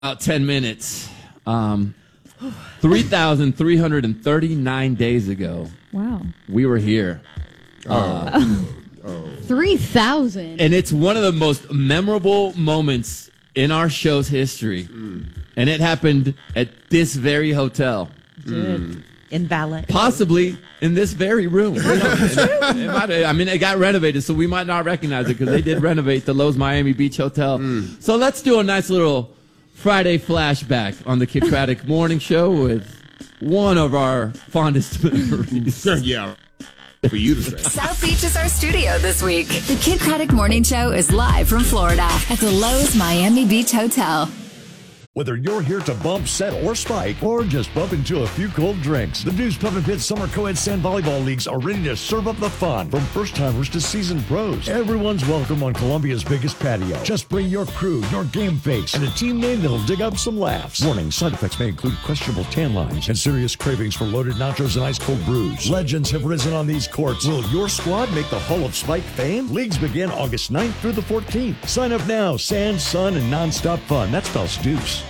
About 10 minutes. 3,339 days ago, Wow. we were here. 3,000. And it's one of the most memorable moments in our show's history. And it happened at this very hotel. In Ballet. Possibly in this very room. It got renovated, so we might not recognize it because they did renovate the Lowe's Miami Beach Hotel. So let's do a nice little Friday flashback on the Kid Craddock Morning Show with one of our fondest memories. Yeah, for you to say. South Beach is our studio this week. The Kid Craddock Morning Show is live from Florida at the Lowe's Miami Beach Hotel. Whether you're here to bump, set, or spike, or just bump into a few cold drinks, the Deuce Pub and Pit Summer Co-Ed Sand Volleyball Leagues are ready to serve up the fun. From first-timers to seasoned pros, everyone's welcome on Columbia's biggest patio. Just bring your crew, your game face, and a team name that'll dig up some laughs. Warning, side effects may include questionable tan lines and serious cravings for loaded nachos and ice-cold brews. Legends have risen on these courts. Will your squad make the Hall of Spike fame? Leagues begin August 9th through the 14th. Sign up now. Sand, sun, and nonstop fun. That spells Deuce.